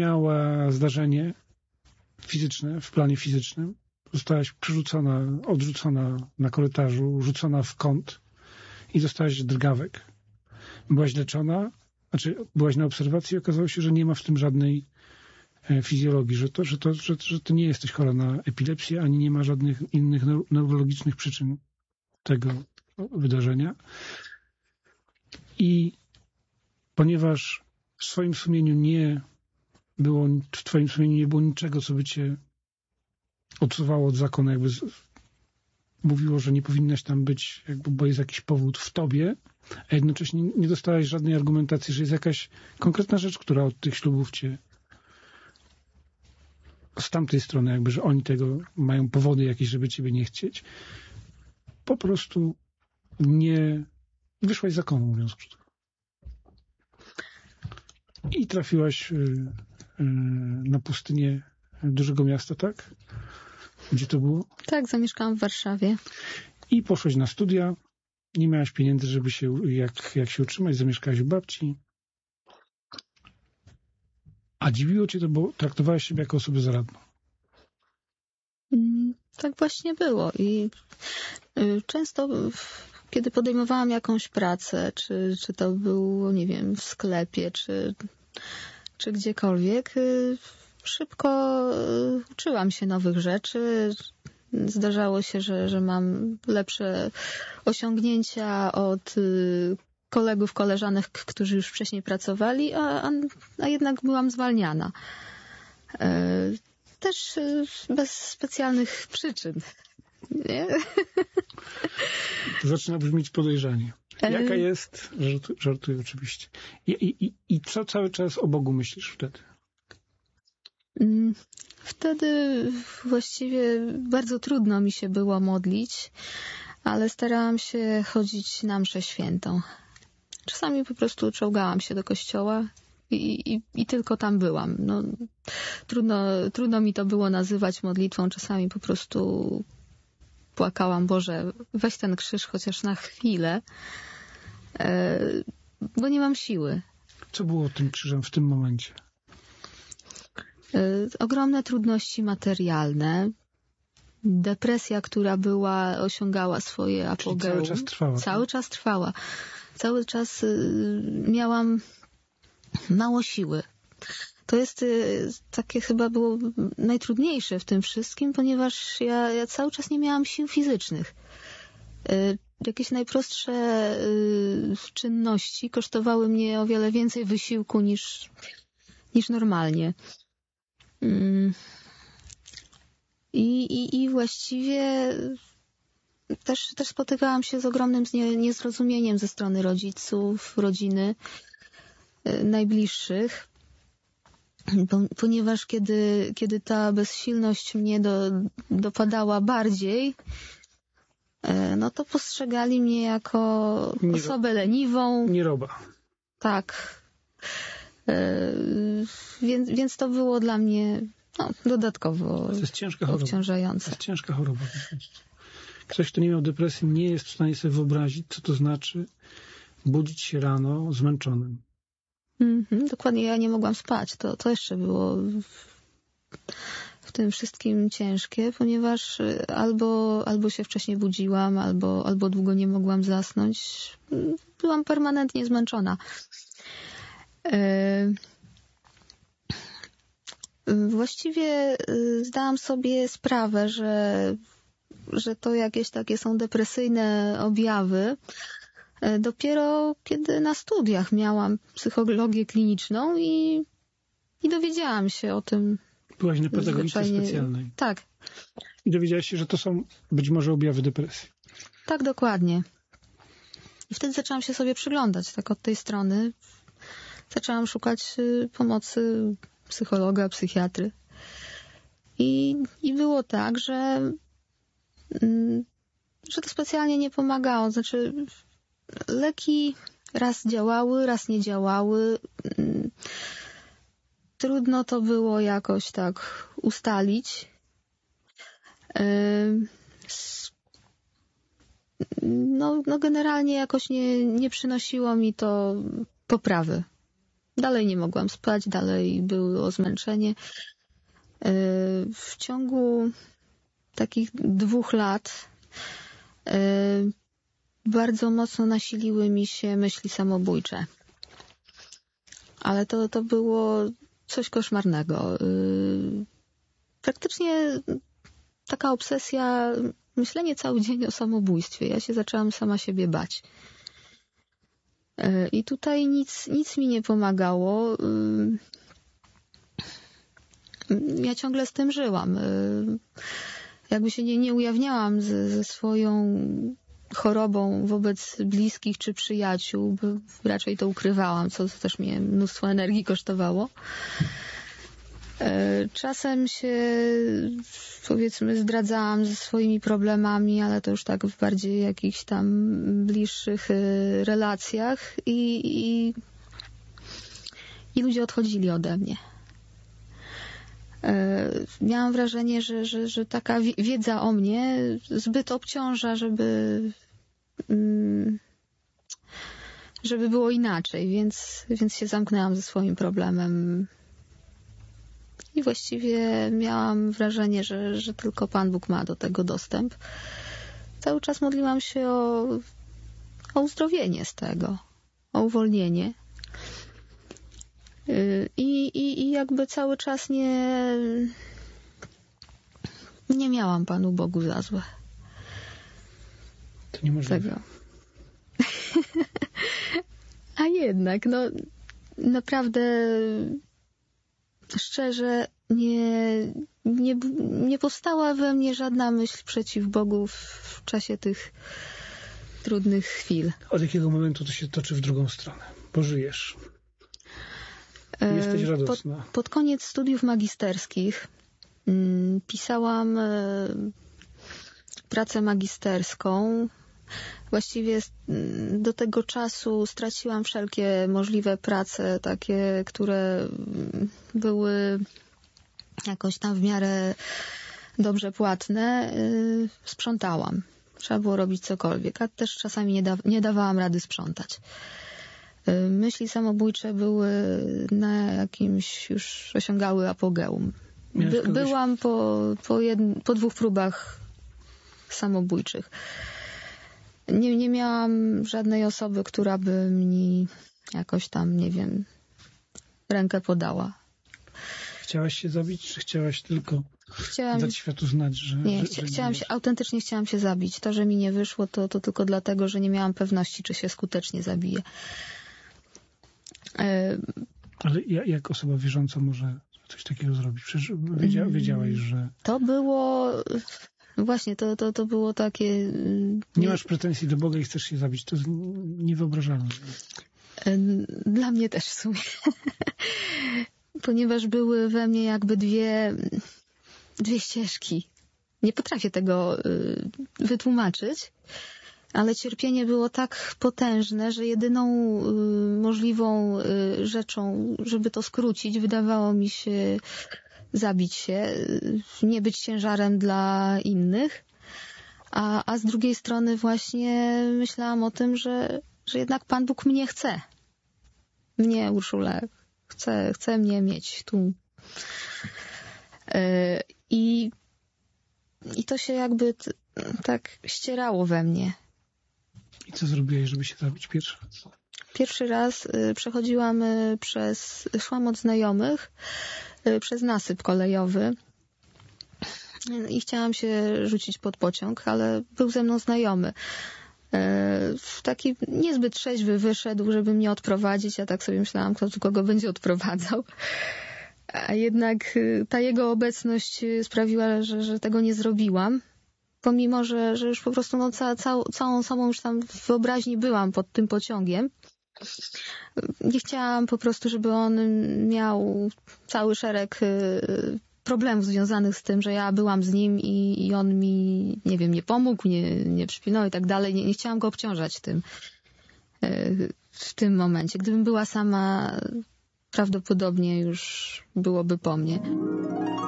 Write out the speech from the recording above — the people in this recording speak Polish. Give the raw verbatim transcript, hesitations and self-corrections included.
miała zdarzenie fizyczne, w planie fizycznym. Zostałaś przerzucona, odrzucona na korytarzu, rzucona w kąt i dostałaś drgawek. Byłaś leczona, znaczy byłaś na obserwacji i okazało się, że nie ma w tym żadnej fizjologii, że to, że to, że, że ty nie jesteś chora na epilepsję, ani nie ma żadnych innych neurologicznych przyczyn tego wydarzenia. I ponieważ w swoim sumieniu nie było, w twoim sumieniu nie było niczego, co by cię odsuwało od zakonu, jakby z, mówiło, że nie powinnaś tam być, jakby, bo jest jakiś powód w tobie, a jednocześnie nie dostałeś żadnej argumentacji, że jest jakaś konkretna rzecz, która od tych ślubów cię z tamtej strony, jakby, że oni tego mają powody jakieś, żeby ciebie nie chcieć. Po prostu nie wyszłaś z zakonu, mówiąc krótko. I trafiłaś y, y, na pustynię dużego miasta, tak? Gdzie to było? Tak, zamieszkałam w Warszawie. I poszłaś na studia. Nie miałaś pieniędzy, żeby się, jak, jak się utrzymać. Zamieszkałaś u babci. A dziwiło cię to, bo traktowałeś siebie jako osobę zaradną. Mm, tak właśnie było. I y, często, kiedy podejmowałam jakąś pracę, czy, czy to było, nie wiem, w sklepie, czy, czy gdziekolwiek, y, szybko y, uczyłam się nowych rzeczy. Zdarzało się, że, że mam lepsze osiągnięcia od y, kolegów, koleżanek, którzy już wcześniej pracowali, a, a, a jednak byłam zwalniana. Y, też y, bez specjalnych przyczyn. Nie? To zaczyna brzmieć podejrzanie. Jaka jest, żartu, żartuję oczywiście, I, i, i, i co cały czas o Bogu myślisz wtedy? Wtedy właściwie bardzo trudno mi się było modlić, ale starałam się chodzić na mszę świętą. Czasami po prostu czołgałam się do kościoła i, i, i tylko tam byłam. No, trudno, trudno mi to było nazywać modlitwą. Czasami po prostu płakałam: Boże, weź ten krzyż chociaż na chwilę, bo nie mam siły. Co było tym krzyżem w tym momencie? Ogromne trudności materialne, depresja, która była, osiągała swoje apogeum. Cały czas trwała. Cały tak? czas trwała. Cały czas miałam mało siły. To jest takie chyba było najtrudniejsze w tym wszystkim, ponieważ ja, ja cały czas nie miałam sił fizycznych. Jakieś najprostsze czynności kosztowały mnie o wiele więcej wysiłku niż, niż normalnie. I, i, i właściwie też, też spotykałam się z ogromnym niezrozumieniem ze strony rodziców, rodziny, najbliższych, ponieważ kiedy, kiedy ta bezsilność mnie do, dopadała bardziej, no to postrzegali mnie jako osobę leniwą. Nieroba. Tak. Więc, więc to było dla mnie no, dodatkowo to jest ciężka choroba. obciążające. To jest ciężka choroba. Ktoś, kto nie miał depresji, nie jest w stanie sobie wyobrazić, co to znaczy budzić się rano zmęczonym. Mm-hmm, dokładnie, ja nie mogłam spać. To, to jeszcze było w, w tym wszystkim ciężkie, ponieważ albo, albo się wcześniej budziłam, albo, albo długo nie mogłam zasnąć. Byłam permanentnie zmęczona. Właściwie zdałam sobie sprawę, że, że to jakieś takie są depresyjne objawy. Dopiero kiedy na studiach miałam psychologię kliniczną i, i dowiedziałam się o tym. Byłaś na pedagogice zwyczajnie... specjalnej. Tak. I dowiedziałaś się, że to są być może objawy depresji. Tak, dokładnie. I wtedy zaczęłam się sobie przyglądać tak od tej strony. Zaczęłam szukać pomocy psychologa, psychiatry. I, i było tak, że, że to specjalnie nie pomagało. Znaczy, leki raz działały, raz nie działały. Trudno to było jakoś tak ustalić. No, no generalnie jakoś nie, nie przynosiło mi to poprawy. dalej nie mogłam spać, dalej było zmęczenie. W ciągu takich dwóch lat bardzo mocno nasiliły mi się myśli samobójcze. Ale to, to było coś koszmarnego. Praktycznie taka obsesja, myślenie cały dzień o samobójstwie. Ja się zaczęłam sama siebie bać. I tutaj nic, nic mi nie pomagało. Ja ciągle z tym żyłam. Jakby się nie, nie ujawniałam ze, ze swoją chorobą wobec bliskich czy przyjaciół, bo raczej to ukrywałam, co też mnie mnóstwo energii kosztowało. Czasem się, powiedzmy, zdradzałam ze swoimi problemami, ale to już tak w bardziej jakichś tam bliższych relacjach i, i, i ludzie odchodzili ode mnie. Miałam wrażenie, że, że, że taka wiedza o mnie zbyt obciąża, żeby, żeby było inaczej, więc, więc się zamknęłam ze swoim problemem. I właściwie miałam wrażenie, że, że tylko Pan Bóg ma do tego dostęp. Cały czas modliłam się o, o uzdrowienie z tego, o uwolnienie. I, i, I jakby cały czas nie, nie miałam Panu Bogu za złe. To niemożliwe. Tego. A jednak, no naprawdę szczerze nie, nie, nie powstała we mnie żadna myśl przeciw Bogu w czasie tych trudnych chwil. Od jakiego momentu to się toczy w drugą stronę? Bo żyjesz. Jesteś radosna. Pod, pod koniec studiów magisterskich mm, pisałam y, pracę magisterską. Właściwie y, do tego czasu straciłam wszelkie możliwe prace, takie, które y, były jakoś tam w miarę dobrze płatne. Y, sprzątałam. Trzeba było robić cokolwiek, a też czasami nie, da, nie dawałam rady sprzątać. Myśli samobójcze były na jakimś, już osiągały apogeum. By, byłam po, po, jed, po dwóch próbach samobójczych. Nie, nie miałam żadnej osoby, która by mi jakoś tam, nie wiem, rękę podała. Chciałaś się zabić, czy chciałaś tylko chciałam, dać światu znać, że... Nie, że, że chciałam nie się, autentycznie chciałam się zabić. To, że mi nie wyszło, to, to tylko dlatego, że nie miałam pewności, czy się skutecznie zabiję. Ale jak osoba wierząca może coś takiego zrobić? Przecież wiedzia, wiedziałaś, że... To było... Właśnie, to, to, to było takie... Nie masz pretensji do Boga i chcesz się zabić. To jest niewyobrażalne. Dla mnie też w sumie. Ponieważ były we mnie jakby dwie, dwie ścieżki. Nie potrafię tego wytłumaczyć. Ale cierpienie było tak potężne, że jedyną y, możliwą y, rzeczą, żeby to skrócić, wydawało mi się zabić się, y, nie być ciężarem dla innych. A, a z drugiej strony właśnie myślałam o tym, że, że jednak Pan Bóg mnie chce. Mnie, Urszulę, chce, chce mnie mieć tu. Y, i, I to się jakby t, tak ścierało we mnie. I co zrobiłeś, żeby się zabić pierwszy raz? Pierwszy raz y, przechodziłam y, przez, szłam od znajomych y, przez nasyp kolejowy y, i chciałam się rzucić pod pociąg, ale był ze mną znajomy. Y, taki niezbyt trzeźwy wyszedł, żeby mnie odprowadzić. Ja tak sobie myślałam, kto tu kogo będzie odprowadzał. A jednak y, ta jego obecność sprawiła, że, że tego nie zrobiłam. Pomimo, że, że już po prostu no, ca, ca, całą sobą już tam w wyobraźni byłam pod tym pociągiem. Nie chciałam po prostu, żeby on miał cały szereg y, problemów związanych z tym, że ja byłam z nim i, i on mi, nie wiem, nie pomógł, nie, nie przypilnował i tak dalej. Nie, nie chciałam go obciążać tym y, w tym momencie. Gdybym była sama, prawdopodobnie już byłoby po mnie.